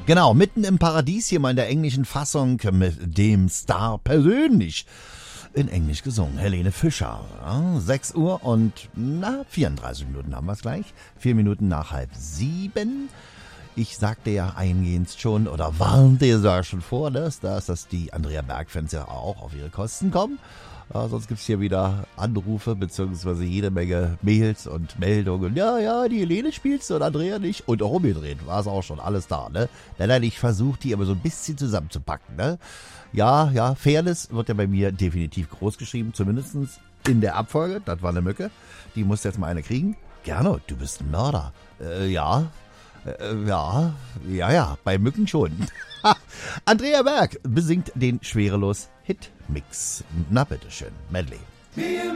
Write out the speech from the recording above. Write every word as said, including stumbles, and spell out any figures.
Genau, mitten im Paradies hier mal in der englischen Fassung mit dem Star persönlich. In Englisch gesungen, Helene Fischer. Ja, sechs Uhr und na, vierunddreißig Minuten haben wir es gleich. Vier Minuten nach halb sieben. Ich sagte ja eingehend schon, oder warnte ja schon vor, dass, dass die Andrea Berg-Fans ja auch auf ihre Kosten kommen. Ja, sonst gibt's hier wieder Anrufe, beziehungsweise jede Menge Mails und Meldungen. Ja, ja, die Helene spielst du und Andrea nicht. Und auch umgedreht war es auch schon alles da, ne? Nein, nein, ich versuche die aber so ein bisschen zusammenzupacken, ne? Ja, ja, Fairness wird ja bei mir definitiv groß geschrieben, zumindest in der Abfolge. Das war eine Mücke. Die muss jetzt mal eine kriegen. Gernot, du bist ein Mörder. Äh, ja, äh, ja, ja, ja, bei Mücken schon. Andrea Berg besingt den Schwerelos Hit-Mix. Na bitteschön, Medley.